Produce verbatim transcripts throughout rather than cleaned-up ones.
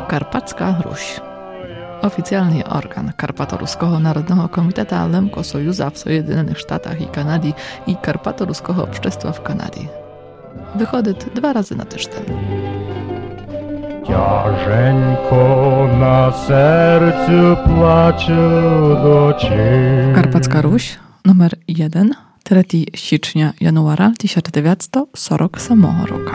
Karpacka Ruś. Oficjalny organ Karpato-Ruskiego Narodnego Komiteta Lemko Sojuza w Sojedynionych Sztatach i Kanady i Karpato-Ruskiego Общества w Kanadzie. Wychodzi dwa razy na tydzień. Ciażenько na sercu płacze docie. Karpacka Ruś, numer jeden, trzeciego sierpnia januara tysiąc dziewięćset czterdziestego ósmego roku.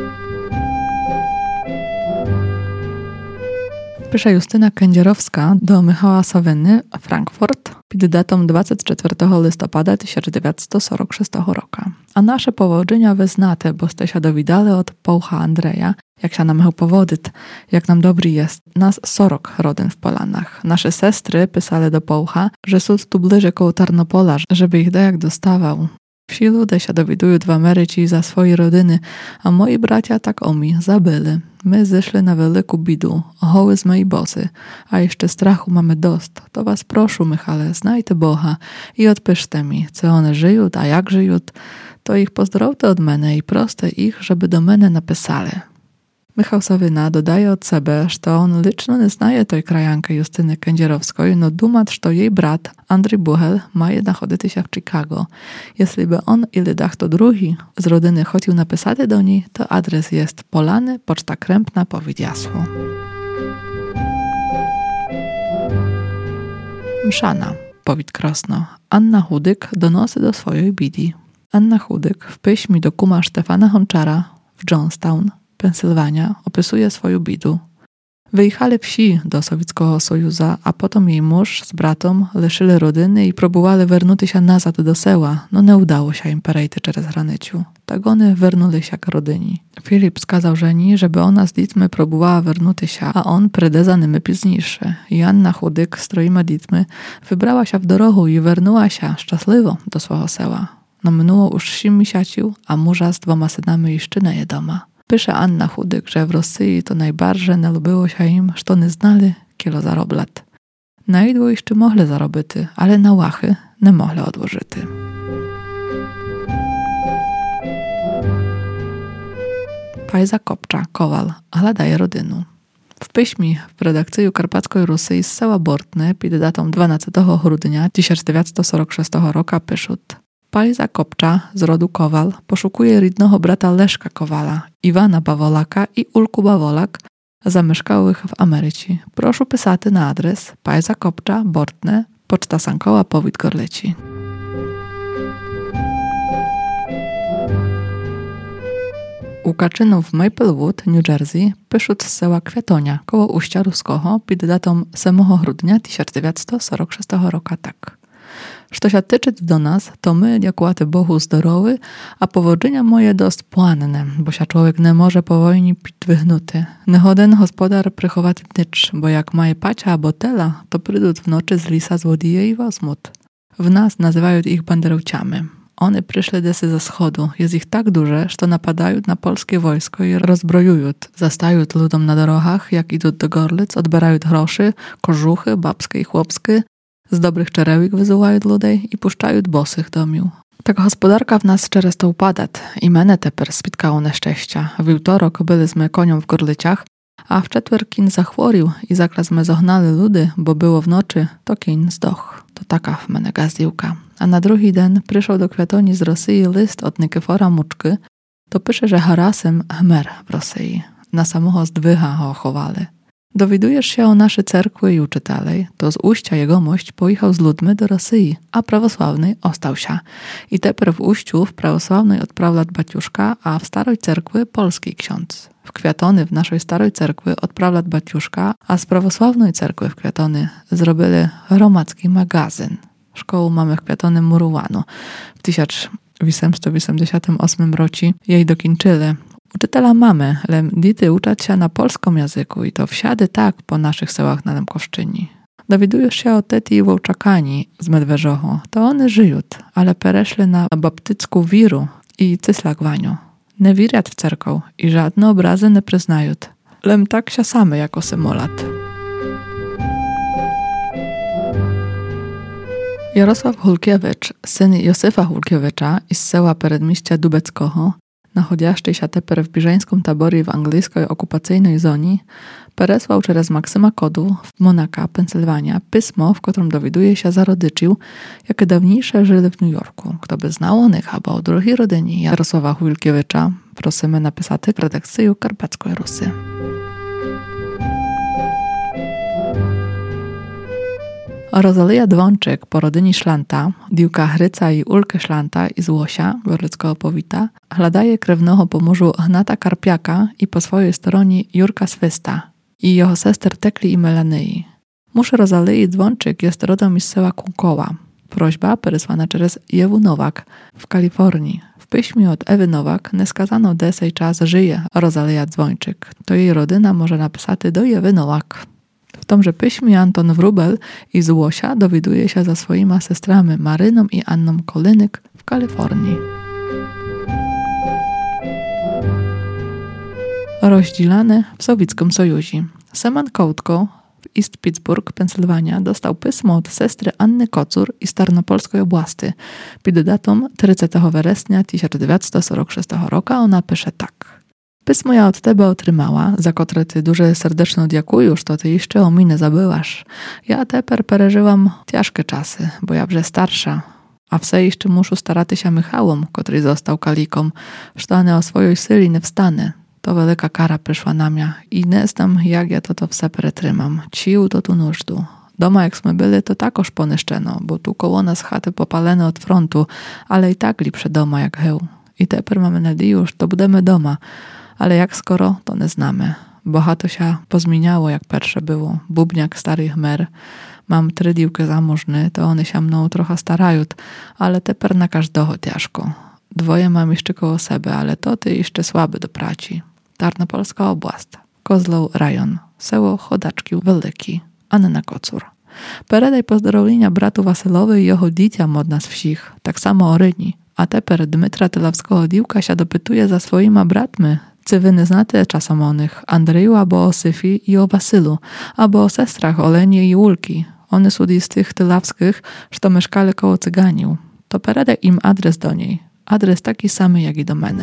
Pisze Justyna Kędzierowska do Michała Sawyny, Frankfurt, pod datą dwudziestego czwartego listopada tysiąc dziewięćset czterdziestego szóstego roku. A nasze powodzenia wy znate, bo ste się dowiedzieli od Połcha Andrzeja, jak się nam powodzić, jak nam dobry jest. Nas sorok rodin w Polanach. Nasze sestry pisali do Połcha, że są tu bliżej koło Tarnopola, żeby ich dajak dostawał. Wsi ludzie się dowidują w Ameryce za swoje rodziny, a moi bracia tak omi zabyli. My zeszli na wielką bidu, hoły z mojej bosy, a jeszcze strachu mamy dost. To was proszę, Michale, znajte Boha i odpiszcie mi, co one żyją, a jak żyją, to ich pozdrowte od mene i proste ich, żeby do mene napisali. Michał Sawyna dodaje od siebie, że on licznie nie znaje tej krajanki Justyny Kędzierowskiej, no dumat, że jej brat Andrzej Buchel ma nachodzić się w Chicago. Jeśli by on ili dach to drugi z rodziny chciał napisać do niej, to adres jest Polany, Poczta Krępna, Powid Jasło. Mszana, Powid Krosno. Anna Chudyk donosy do swojej bidi. Anna Chudyk w piśmie do kuma Stefana Honczara w Johnstown, Pensylwania, opisuje swoją bidu. Wyjechali wsi do Sowieckiego Sojuza, a potem jej mąż z bratą leszyli rodziny i próbowali wernuć się nazad do seła, no nie udało się im perejty przez granicu. Tak one wernuli się k rodyni. Filip skazał żeni, żeby ona z dziećmi próbowała wernuć się, a on prede za nymi piźniejszy. I Anna Chudyk z trojima dziećmi wybrała się w drogę i wernuła się szczęśliwo do swojego seła. No minęło już siedem miesięcy, a męża z dwoma synami jeszcze nie je doma. Pisze Anna Chudyk, że w Rosji to najbardziej nie lubiło się im, że nie znali, kielo zaroblat. Na idło jeszcze mogli zarobić, ale na łachy nie mogli odłożyć. Pajza Kopcza, Kowal, ale daje rodynu. W piśmie w redakcji Karpackiej Rusy z Sela Bortny pod datą dwunastego grudnia tysiąc dziewięćset czterdziestego szóstego roku piszą: Pajza Kopcza z rodu Kowal poszukuje rідного brata Leszka Kowala, Iwana Bawolaka i Ulku Bawolak, zamieszkałych w Ameryce. Proszę pisać na adres Pajza Kopcza, Bortne, Poczta Sankoła, Powid Gorleci. U Kaczynów w Maplewood, New Jersey, piszą z sela Kwiatonia, koło Uścia Ruskiego, pod datą ósmego grudnia tysiąc dziewięćset czterdziestego szóstego roku tak. Što się tyczy do nas, to my, dziękuję Bogu, zdrowy, a powodzenia moje dost płanne, bo się człowiek nie może po wojnie pić wychnuty. Niechoden gospodar prychować nicz, bo jak maje pacia albo tela, to przyjdą w nocy z lisa złodzieje i wozmut. W nas nazywają ich banderowciami. One przyszły desy ze wschodu. Jest ich tak dużo, że napadają na polskie wojsko i rozbrojują. Zastają ludom na drogach, jak idą do Gorlic, odbierają groszy, kożuchy, babskie i chłopskie, z dobrych czerełik wyzywają ludzi i puszczają bosych domił. Taka gospodarka w nas często upada i mene teper spotkało nieszczęścia. W jutorok byliśmy koniom w Gorliciach, a w czetwer kin zachworił i zakraz me zohnali ludy, bo było w nocy, to kin zdoch. To taka w mene gazdiłka. A na drugi dzień przyszedł do Kwiatoni z Rosji list od Nikifora Muczky, to pisze, że harasem chmer w Rosji. Na samego zdwycha ho chowali. Dowiadujesz się o naszej cerkwy i uczytelej, to z Uścia jegomość pojechał z ludźmi do Rosji, a prawosławny ostał się. I teper w Uściu w prawosławnej odprawlat baciuszka, a w starej cerkwy polski ksiądz. W Kwiatony w naszej starej cerkwy odprawlat baciuszka, a z prawosławnej cerkwy w Kwiatony zrobili romacki magazyn. Szkołę mamy w Kwiatony murowaną. W tysiąc osiemset osiemdziesiątym ósmym roku jej dokończyli. Uczytela mamy, ale dzieci uczać się na polskim języku i to wsiady tak po naszych sełach na Lemkowszczyni. Dowiadujesz się o Teti i Wołczakani z Medwężochu, to one żyją, ale pereszli na baptycką wiru i cyslagwaniu. Nie wiriat w cerką i żadne obrazy nie przyznają, lem tak się same jako symulat. Jarosław Hulkiewicz, syn Józefa Hulkiewicza i z seła Peredmieścia Dubeckiego, nachodziaszczy się teper w biżeńskim taborie w angielskiej okupacyjnej zonie, peresłał przez Maksyma Kodu w Monaka, Pensylwania, pismo, w którym dowiaduje się zarodyczył, jakie dawniejsze żyli w New Yorku. Kto by znał o nich, albo o drugiej rodyni Jarosława Chujlkiewicza, prosimy napisać w redakcji Karpackiej Rusy. Rozalia Dzwonczyk po rodyni Szlanta, diłka Hryca i Ulkę Szlanta i Złosia, gorlickiego powita, hladaje krewnego po murzu Hnata Karpiaka i po swojej stronie Jurka Swysta i jeho sester Tekli i Melanyi. Musz Rozalii Dzwonczyk jest rodem z sela Kunkoła. Prośba perysłana przez Ewu Nowak w Kalifornii. W piśmie od Ewy Nowak neskazano desej czas żyje Rozalia Dzwonczyk. To jej rodyna może napisać do Ewy Nowak. W tomże piśmie Anton Wróbel i Złosia dowiaduje się za swoimi sestrami Maryną i Anną Kolynyk w Kalifornii. Rozdzielane w Sowieckim Sojuzie. Seman Kołtko w East Pittsburgh, Pensylwania, dostał pismo od sestry Anny Kocur i z Tarnopolskiej oblasti. Pod datą trzydziestego września tysiąc dziewięćset czterdziestego szóstego roku ona pisze tak. Pismo ja od tebe otrzymała, za które ty duże serdecznie dziękuję, że ty jeszcze o mnie nie zabyłaś. Ja teper pereżyłam ciężkie czasy, bo ja wrze starsza, a wse jeszcze muszę starać się Michałom, który został kaliką, że one o swojej syli nie wstanie. To wielka kara przyszła na mnie i nie znam, jak ja to to wse pretrymam. Cił to tu nużdu. Doma jak sme byli, to takoż poniszczeno, bo tu koło nas chaty popalene od frontu, ale i tak lipsze doma jak heł. I teper mamy nadzieję, że to będziemy doma. Ale jak skoro, to nie znamy. Bo chato się pozmieniało, jak pierwsze było. Bubniak starych mer. Mam trzy diłki zamożny, to one się mną trochę starają, ale teper na każdego ciężko. Dwoje mam jeszcze koło siebie, ale to ty jeszcze słaby do pracy. Tarnopolska oblast. Kozlow Rajon. Seło Chodaczki Wielki. Anna Kocur. Peredaj pozdrowienia bratu Wasylowy i jeho dzieciom od nas wsich. Tak samo o Ryni. A teper Dmytra Tylawskiego diłka się dopytuje za swoimi bratmi. Czy wy nie znacie czasem o nich, Andrzeju albo o Syfii i o Wasylu, albo o sestrach Olenie i Ulki. One są z tych Tylawskich, że mieszkali koło Cyganiu. To peredaj im adres do niej. Adres taki samy jak i do mnie.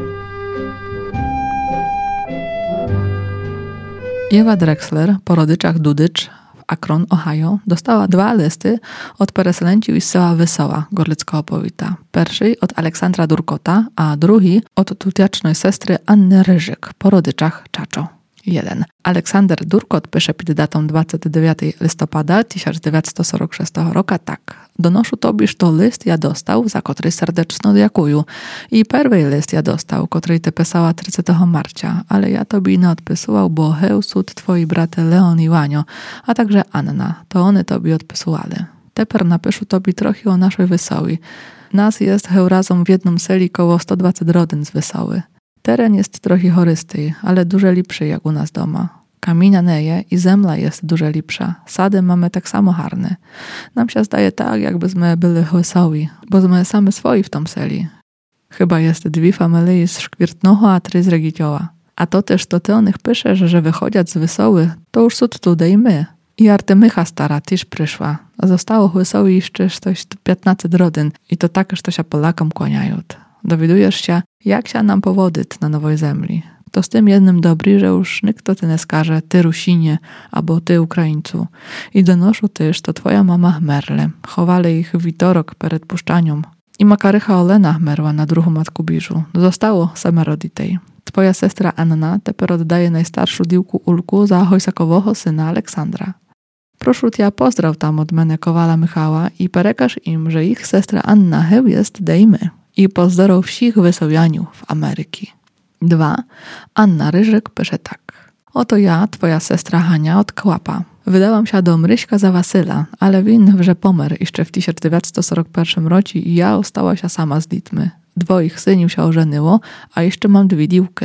Ewa Drexler po rodyczach Dudycz w Akron, Ohio, dostała dwa listy od pereselęciów z sela Wesoła, gorlickiego powita. Pierwszy od Aleksandra Durkota, a drugi od tutiacznej sestry Anny Ryżyk po rodyczach Czaczo. jeden. Aleksander Durkot pisze pod datą dwudziestego dziewiątego listopada tysiąc dziewięćset czterdziestego szóstego roku tak. Donoszę tobie, że to list ja dostał, za który serdecznie dziękuję. I pierwszy list ja dostał, który ty pisała trzydziestego marca, ale ja tobie nie odpisywał, bo heł sud twoi braty Leon i Łanio, a także Anna, to one tobie odpisywali. Teper napiszę tobie trochę o naszej Wesołej. Nas jest heł razem w jednym seli koło sto dwadzieścia rodyn z Wesoły. Teren jest trochę chorysty, ale dużo lepszy jak u nas doma. Kamienia neje i zemla jest dużo lepsza. Sady mamy tak samo harne. Nam się zdaje tak, jakbyśmy byli wesoły, bo my same swoi w tom seli. Chyba jest dwie familie z Szkwirtnocha, a trzy z Regicioła. A to też to ty o nich piszesz, że wychodziać z Wesoły, to już są tutaj i my. I Artemycha stara też przyszła. Zostało Wesoły jeszcze coś piętnaście rodyn i to tak, że to się Polakom kłaniają. Dowiadujesz się, jak się nam powodzić na nowej ziemi. To z tym jednym dobry, że już nikt to ty nie skaże, ty Rusinie, albo ty Ukraińcu. I donoszą też, to twoja mama chmerle. Chowali ich witorok przed puszczanią. I makarycha Olena chmerła na druhą matku biżu. Zostało same roditej. Twoja sestra Anna teper oddaje najstarszą diłku Ulku za hojsakowego syna Aleksandra. Proszę cię, pozdraw tam od mnie Kowala Michała i perekaż im, że ich sestra Anna heł jest dejmy. I pozdrow wszystkich Wesowianiów w Ameryki. dwa. Anna Ryżyk pisze tak. Oto ja, twoja sestra Hania od Kłapa. Wydałam się do Mryśka za Wasyla, ale win wrze pomer jeszcze w tysiąc dziewięćset czterdziestym pierwszym roku i ja ostała się sama z dziećmi. Dwoich syniów się ożeniło, a jeszcze mam dwie diłki.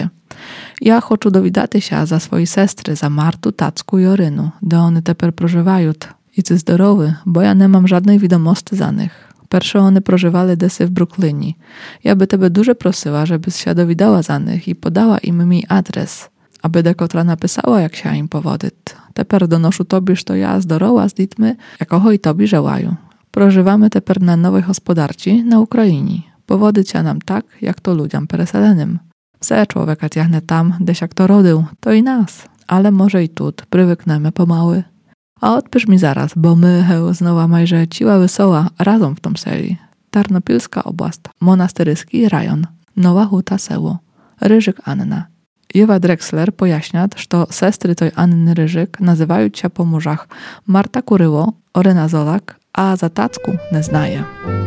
Ja chcę dowiedzieć się za swojej sestry, za Martu, Tacku i Orynu, gdzie one teper prożywają. I ty zdrowy, bo ja nie mam żadnej wiadomości za nich. Pierwsze one prożywali desy w Brooklynie. Ja by tebe dużo prosiła, żebyś się dowiedziała za nich i podała im mi adres, aby dekotra napisała, jak się im powodzić. Teper donoszę tobie, że to ja zdorowa z dziećmi, jako i tobie żełają. Prożywamy teper na nowej gospodarci na Ukrainie. Powody cia nam tak, jak to ludziom peresedenym. Wse człowieka tiahne tam, gdyś jak to rodył, to i nas. Ale może i tut, prywyknemy pomały. A odpisz mi zaraz, bo my heł znowa majże ciła wesoła razem w tom seli. Tarnopilska oblast, monasteryski rajon, Nowa Huta seło, Ryżyk Anna. Ewa Drexler pojaśnia, że sestry toj Anny Ryżyk nazywają się po murzach Marta Kuryło, Oryna Zolak, a za tacku nie znaje.